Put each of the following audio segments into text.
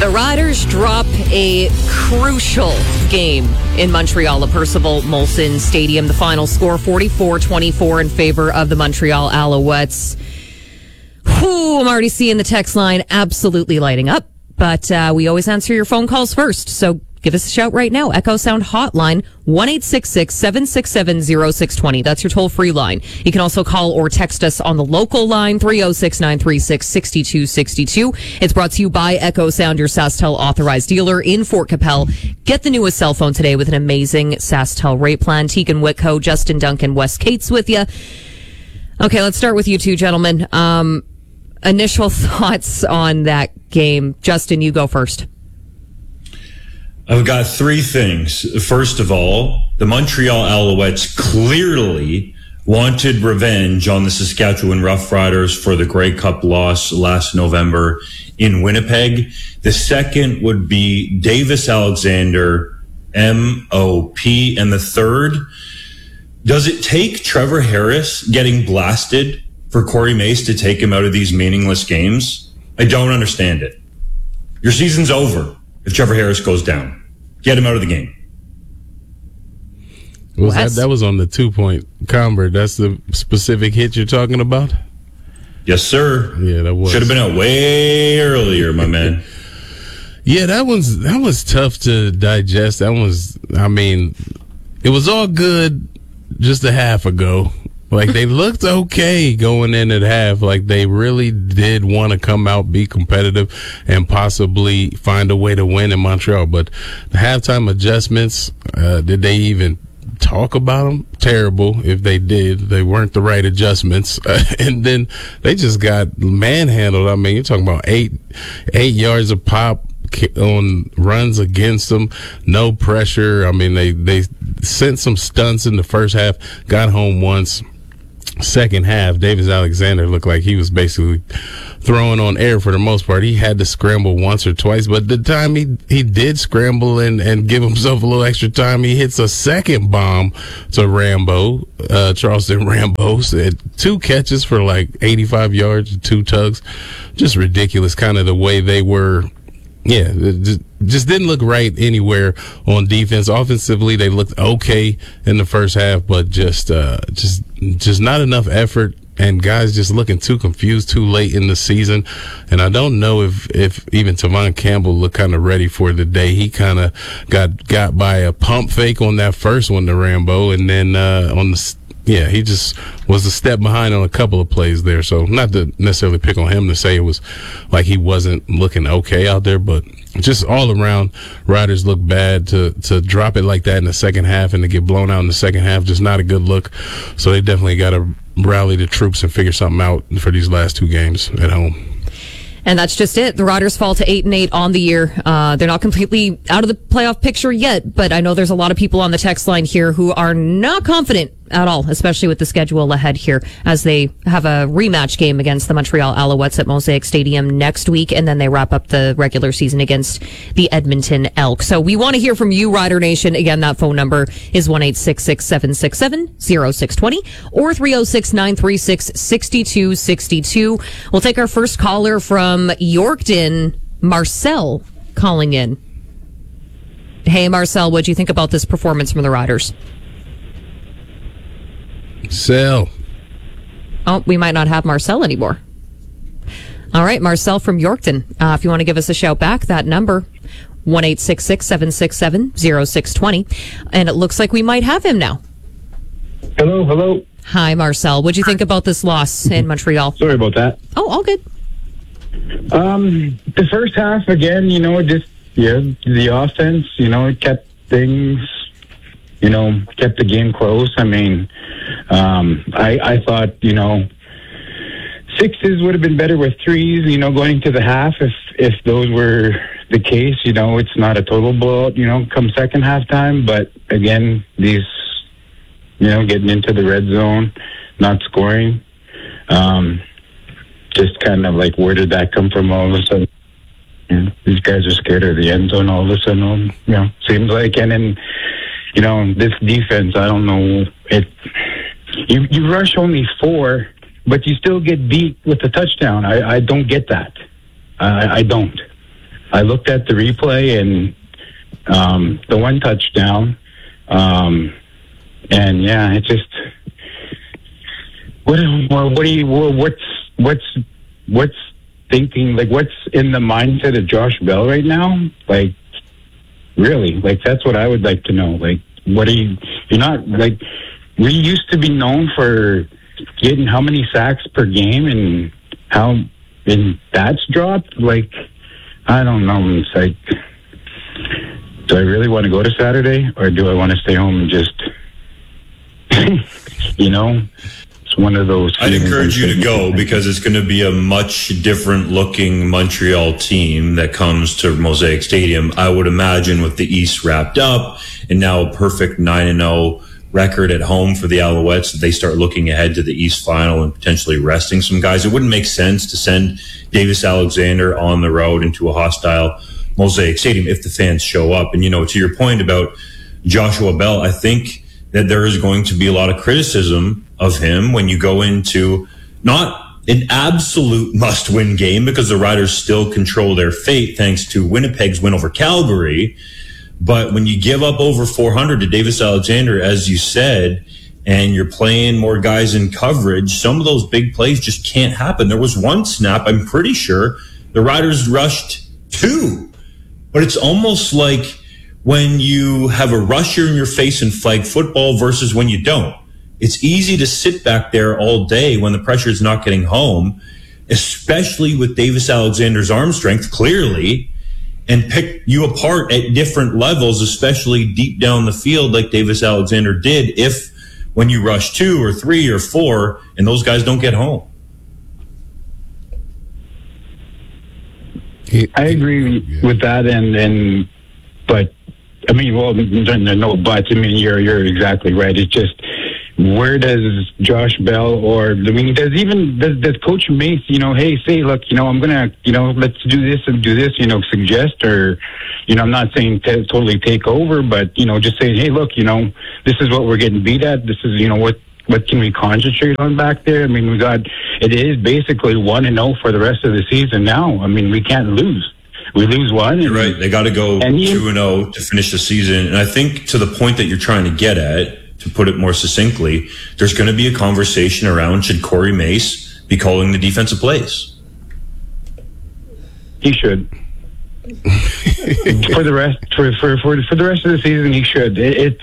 The Riders drop a crucial game in Montreal at Percival Molson Stadium. The final score 44-24 in favor of the Montreal Alouettes. Whew, I'm already seeing the text line absolutely lighting up. But we always answer your phone calls first. So give us a shout right now. Echo Sound Hotline, 1-866-767-0620. That's your toll-free line. You can also call or text us on the local line, 306-936-6262. It's brought to you by Echo Sound, your SaskTel authorized dealer in Fort Capel. Get the newest cell phone today with an amazing SaskTel rate plan. Tegan Whitco, Justin Duncan, Wes Cates with you. Okay, let's start with you two, gentlemen. Initial thoughts on that game. Justin, you go first. I've got three things. First of all, the Montreal Alouettes clearly wanted revenge on the Saskatchewan Roughriders for the Grey Cup loss last November in Winnipeg. The second would be Davis Alexander, MOP. And the third, does it take Trevor Harris getting blasted for Corey Mace to take him out of these meaningless games? I don't understand it. Your season's over if Trevor Harris goes down. Get him out of the game. That was on the 2-point convert. That's the specific hit you're talking about? Yes, sir. Yeah, that was. Should have been out way earlier, my man. Yeah, that was tough to digest. It was all good just a half ago. Like, they looked okay going in at half. Like, they really did want to come out, be competitive, and possibly find a way to win in Montreal. But the halftime adjustments, did they even talk about them? Terrible if they did. They weren't the right adjustments. And then they just got manhandled. I mean, you're talking about eight yards of pop on runs against them, no pressure. I mean, they sent some stunts in the first half, got home once. Second half, Davis Alexander looked like he was basically throwing on air for the most part. He had to scramble once or twice, but the time he did scramble and give himself a little extra time, he hits a second bomb to Rambo, Charleston Rambo. Said 2 catches for like 85 yards, 2 tugs. Just ridiculous, kind of the way they were. Yeah, it just didn't look right anywhere on defense. Offensively, they looked okay in the first half, but just not enough effort, and guys just looking too confused too late in the season. And I don't know if even Tavon Campbell looked kind of ready for the day. He kind of got by a pump fake on that first one to Rambo, and then he just was a step behind on a couple of plays there. So not to necessarily pick on him to say it was like he wasn't looking okay out there, but just all around, Riders look bad. To drop it like that in the second half and to get blown out in the second half, just not a good look. So they definitely got to rally the troops and figure something out for these last 2 games at home. And that's just it. The Riders fall to 8-8 on the year. They're not completely out of the playoff picture yet, but I know there's a lot of people on the text line here who are not confident at all, especially with the schedule ahead here, as they have a rematch game against the Montreal Alouettes at Mosaic Stadium next week, and then they wrap up the regular season against the Edmonton Elks. So we want to hear from you, Rider Nation. Again, that phone number is 1-866-767-0620 or 306-936-6262. We'll take our first caller from Yorkton, Marcel, calling in. Hey, Marcel, what do you think about this performance from the Riders? Sell. Oh, we might not have Marcel anymore. All right, Marcel from Yorkton. If you want to give us a shout back, that number, 1-866-767-0620. And it looks like we might have him now. Hello. Hi, Marcel. What do you think about this loss in Montreal? Sorry about that. Oh, all good. The first half, again, the offense, it kept things, kept the game close. I mean, I thought, 6s would have been better with 3s, going into the half if those were the case. It's not a total blowout, come second half time. But again, these, getting into the red zone, not scoring, just kind of like, where did that come from all of a sudden? These guys are scared of the end zone all of a sudden, seems like. And then, this defense, I don't know, you rush only 4, but you still get beat with a touchdown. I don't get that. I don't. I looked at the replay and the one touchdown, and yeah, it just what's thinking, like, what's in the mindset of Josh Bell right now? Like, really, like, that's what I would like to know. Like, what are you're not, like, we used to be known for getting how many sacks per game, and that's dropped. Like, I don't know. It's like, do I really want to go to Saturday, or do I want to stay home and just, it's one of those. I'd encourage you to go, because it's going to be a much different looking Montreal team that comes to Mosaic Stadium. I would imagine with the East wrapped up and now a perfect 9-0 record at home for the Alouettes, they start looking ahead to the East final and potentially resting some guys. It wouldn't make sense to send Davis Alexander on the road into a hostile Mosaic Stadium if the fans show up. And, to your point about Joshua Bell, I think that there is going to be a lot of criticism of him when you go into not an absolute must-win game, because the Riders still control their fate thanks to Winnipeg's win over Calgary. But when you give up over 400 to Davis Alexander, as you said, and you're playing more guys in coverage, some of those big plays just can't happen. There was one snap, I'm pretty sure, the Riders rushed 2. But it's almost like when you have a rusher in your face in flag football versus when you don't. It's easy to sit back there all day when the pressure is not getting home, especially with Davis Alexander's arm strength, clearly, and pick you apart at different levels, especially deep down the field like Davis Alexander did, if when you rush 2 or 3 or 4 and those guys don't get home. I agree with that, but I mean, well, no buts. I mean, you're exactly right. It's just, where does Josh Bell, or, I mean, does Coach Mace, hey, say, look, I'm gonna, let's do this and do this, suggest, or, I'm not saying totally take over, but just saying, hey, look, this is what we're getting beat at. This is, what can we concentrate on back there? I mean, it is basically 1-0 for the rest of the season now. I mean, we can't lose. We lose one. You're right. They got to go 2-0 to finish the season. And I think, to the point that you're trying to get at, to put it more succinctly, there's going to be a conversation around, should Corey Mace be calling the defensive plays? He should. For the rest of the season, he should.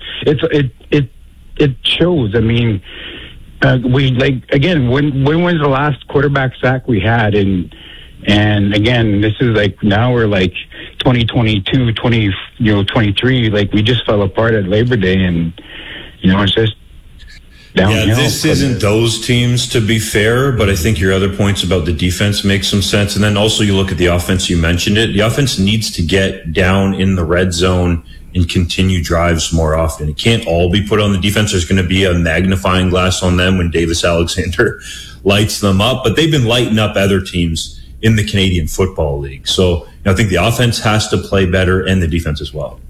It shows. I mean, when was the last quarterback sack we had? And again, this is like, now we're like 2022, 23. Like, we just fell apart at Labor Day, and it's just downhill. Yeah, this isn't those teams, to be fair, but I think your other points about the defense make some sense. And then also you look at the offense, you mentioned it. The offense needs to get down in the red zone and continue drives more often. It can't all be put on the defense. There's going to be a magnifying glass on them when Davis Alexander lights them up, but they've been lighting up other teams in the Canadian Football League. So I think the offense has to play better, and the defense as well.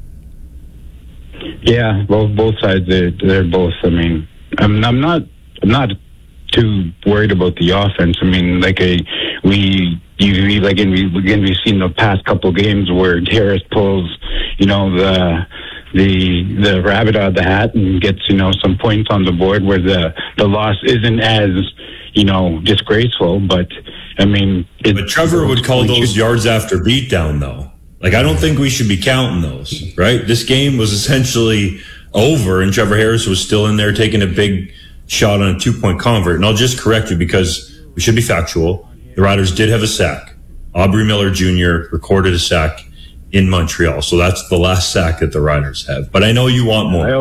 Yeah, both sides. They're both. I mean, I'm not too worried about the offense. I mean, we've seen the past couple games where Harris pulls, the rabbit out of the hat and gets, some points on the board, where the loss isn't as, disgraceful. But I mean, but Trevor would call those yards after beatdown, though. Like, I don't think we should be counting those, right? This game was essentially over, and Trevor Harris was still in there taking a big shot on a 2-point convert. And I'll just correct you, because we should be factual. The Riders did have a sack. Aubrey Miller Jr. recorded a sack in Montreal. So that's the last sack that the Riders have. But I know you want more.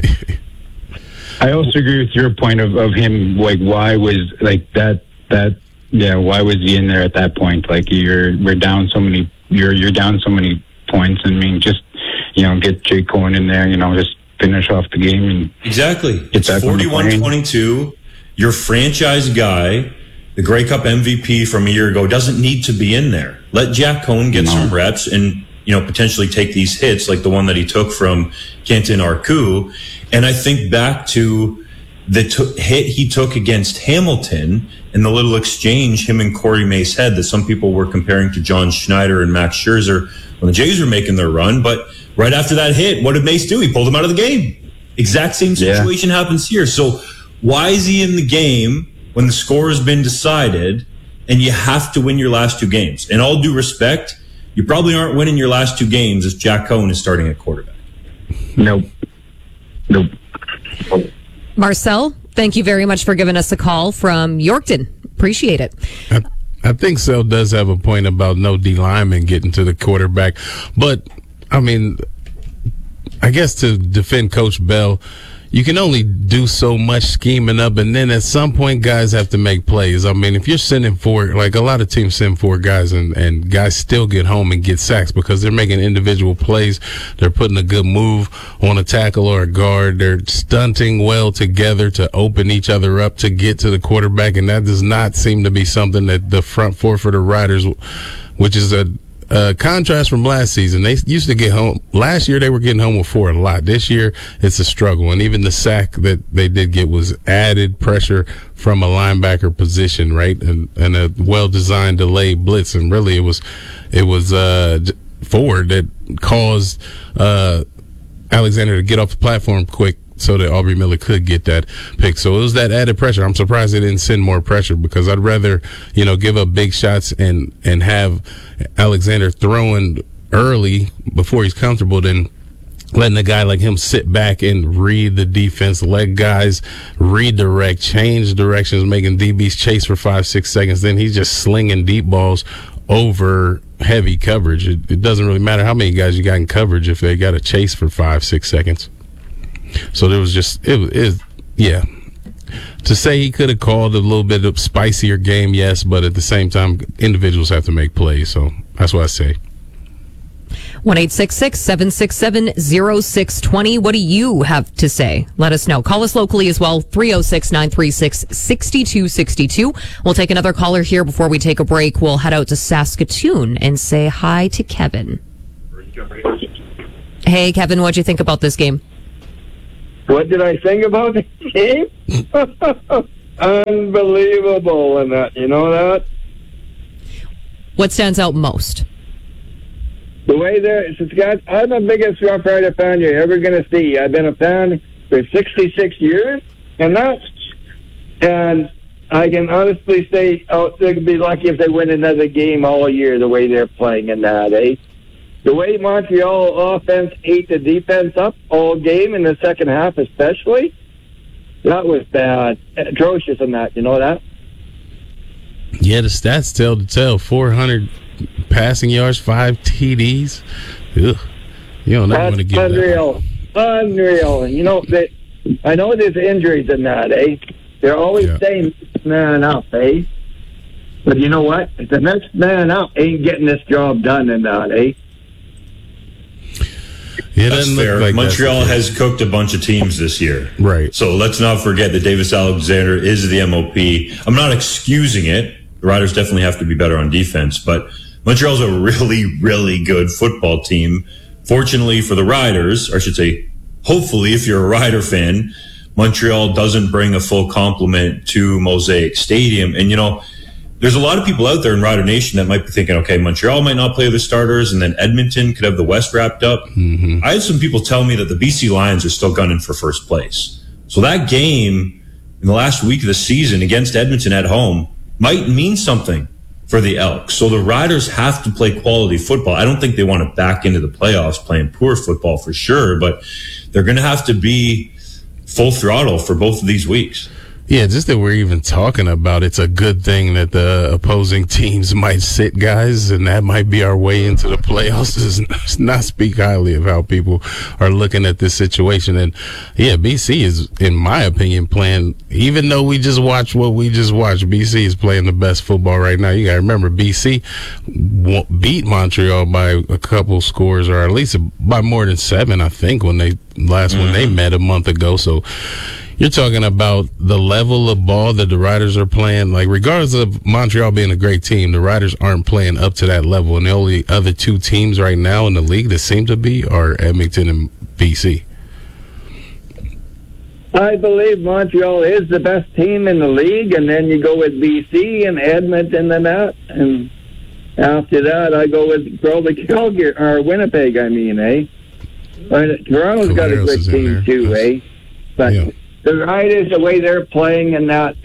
I also agree with your point of him. Like, why was like that? Why was he in there at that point? Like, we're down so many. You're down so many points. I mean, just get Jake Cohen in there. Just finish off the game. And exactly. It's 41-22. Your franchise guy, the Grey Cup MVP from a year ago, doesn't need to be in there. Let Jack Cohen get some reps and potentially take these hits like the one that he took from Kenton Arku. And I think back to hit he took against Hamilton and the little exchange him and Corey Mace had that some people were comparing to John Schneider and Max Scherzer when the Jays were making their run. But right after that hit, what did Mace do? He pulled him out of the game. Exact same situation happens here. So why is he in the game when the score has been decided and you have to win your last two games? In all due respect, you probably aren't winning your last two games if Jack Cohen is starting at quarterback. Nope. Marcel, thank you very much for giving us a call from Yorkton. Appreciate it. I think Sel does have a point about no D lineman getting to the quarterback. But, I mean, I guess to defend Coach Bell, you can only do so much scheming up, and then at some point guys have to make plays. I mean, if you're sending four, like a lot of teams send four guys and guys still get home and get sacks because they're making individual plays. They're putting a good move on a tackle or a guard. They're stunting well together to open each other up to get to the quarterback, and that does not seem to be something that the front four for the Riders, which is a contrast from last season. They used to get home. Last year, they were getting home with four a lot. This year, it's a struggle. And even the sack that they did get was added pressure from a linebacker position, right? And a well-designed delayed blitz. And really, it was Ford that caused Alexander to get off the platform quick so that Aubrey Miller could get that pick. So it was that added pressure. I'm surprised they didn't send more pressure because I'd rather, give up big shots and have Alexander throwing early before he's comfortable than letting a guy like him sit back and read the defense, let guys redirect, change directions, making DBs chase for 5-6 seconds. Then he's just slinging deep balls over heavy coverage. It doesn't really matter how many guys you got in coverage if they got to chase for 5-6 seconds. So there was just, to say he could have called a little bit of spicier game, yes, but at the same time, individuals have to make plays. So that's what I say. 1-866-767-0620. What do you have to say? Let us know. Call us locally as well, 306-936-6262. We'll take another caller here before we take a break. We'll head out to Saskatoon and say hi to Kevin. Hey, Kevin, what'd you think about this game? What did I think about the game? Unbelievable, and that, you know that? What stands out most? The way I'm the biggest Rough Rider fan you're ever going to see. I've been a fan for 66 years, and I can honestly say, they'd be lucky if they win another game all year the way they're playing in that, eh? The way Montreal offense ate the defense up all game in the second half especially, that was bad. Atrocious in that, you know that? Yeah, the stats tell the tale. 400 passing yards, 5 TDs. Ugh. You don't ever want to give unreal. that. Unreal. I know there's injuries in that, eh? They're always saying man up, eh? But you know what? If the next man up ain't getting this job done in that, eh? Yeah, that's fair. Like Montreal has cooked a bunch of teams this year. Right. So let's not forget that Davis Alexander is the MOP. I'm not excusing it. The Riders definitely have to be better on defense, but Montreal's a really, really good football team. Fortunately for the Riders, or I should say, hopefully if you're a Rider fan, Montreal doesn't bring a full complement to Mosaic Stadium. And, there's a lot of people out there in Rider Nation that might be thinking, okay, Montreal might not play the starters, and then Edmonton could have the West wrapped up. Mm-hmm. I had some people tell me that the BC Lions are still gunning for first place. So that game in the last week of the season against Edmonton at home might mean something for the Elks. So the Riders have to play quality football. I don't think they want to back into the playoffs playing poor football for sure, but they're going to have to be full throttle for both of these weeks. Yeah, just that we're even talking about it's a good thing that the opposing teams might sit guys, and that might be our way into the playoffs. Does not speak highly of how people are looking at this situation. And yeah, BC is, in my opinion, playing, even though we just watched what we just watched, BC is playing the best football right now. You got to remember, BC beat Montreal by a couple scores, or at least by more than 7, I think, when they when they met a month ago. So you're talking about the level of ball that the Riders are playing. Like, regardless of Montreal being a great team, the Riders aren't playing up to that level. And the only other 2 teams right now in the league that seem to be are Edmonton and BC. I believe Montreal is the best team in the league, and then you go with BC and Edmonton and that, and after that I go with probably Calgary or Winnipeg. Toronto's got a good team too, But the Riders, the way they're playing and that,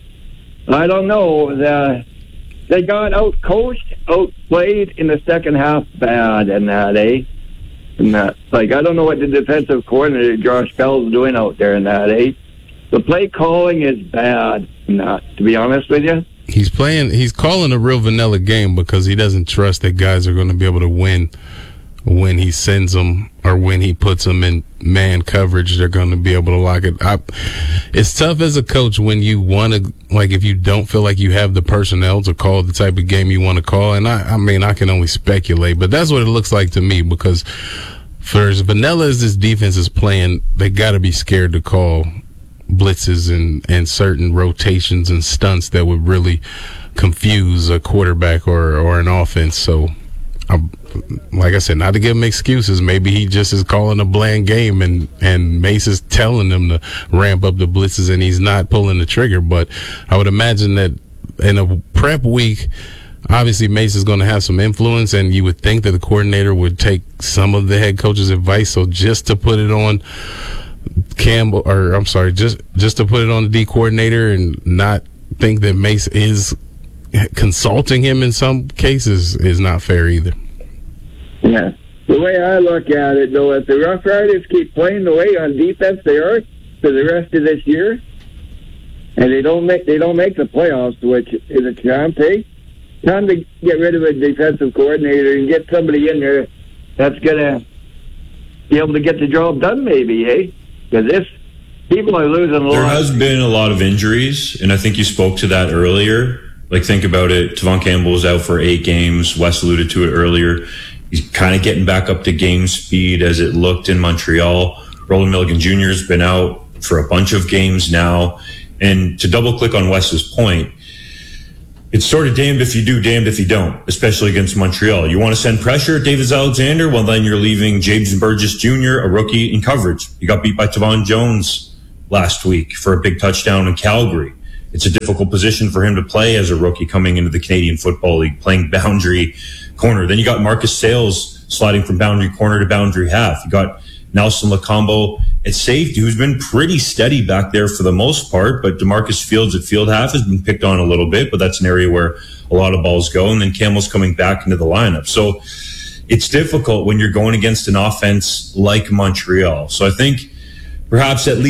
I don't know. They got out-coached, outplayed in the second half bad and that, And that, I don't know what the defensive coordinator, Josh Bell's doing out there in that, The play calling is bad, to be honest with you. He's calling a real vanilla game because he doesn't trust that guys are going to be able to win when he sends them or when he puts them in man coverage. They're going to be able to lock it up. It's tough as a coach when you want to, if you don't feel like you have the personnel to call the type of game you want to call. And I can only speculate, but that's what it looks like to me, because for as vanilla as this defense is playing, they got to be scared to call blitzes and certain rotations and stunts that would really confuse a quarterback or an offense. So, like I said, not to give him excuses. Maybe he just is calling a bland game and Mace is telling him to ramp up the blitzes and he's not pulling the trigger. But I would imagine that in a prep week, obviously Mace is going to have some influence, and you would think that the coordinator would take some of the head coach's advice. So just to put it on Campbell, or I'm sorry, just to put it on the D coordinator and not think that Mace is consulting him in some cases is not fair either. Yeah. The way I look at it, though, if the Rough Riders keep playing the way on defense they are for the rest of this year, and they don't make the playoffs, which is a time to get rid of a defensive coordinator and get somebody in there that's going to be able to get the job done, maybe, Because people are losing a lot. There has been a lot of injuries, and I think you spoke to that earlier. Think about it. Tavon Campbell was out for 8 games. Wes alluded to it earlier. He's kind of getting back up to game speed as it looked in Montreal. Roland Milligan Jr. has been out for a bunch of games now. And to double click on Wes's point, it's sort of damned if you do, damned if you don't, especially against Montreal. You want to send pressure at Davis Alexander? Well, then you're leaving James Burgess Jr., a rookie, in coverage. You got beat by Tavon Jones last week for a big touchdown in Calgary. It's a difficult position for him to play as a rookie coming into the Canadian Football League, playing boundary corner. Then you got Marcus Sales sliding from boundary corner to boundary half. You got Nelson Lacombo at safety, who's been pretty steady back there for the most part, but DeMarcus Fields at field half has been picked on a little bit, but that's an area where a lot of balls go. And then Campbell's coming back into the lineup. So it's difficult when you're going against an offense like Montreal. So I think perhaps at least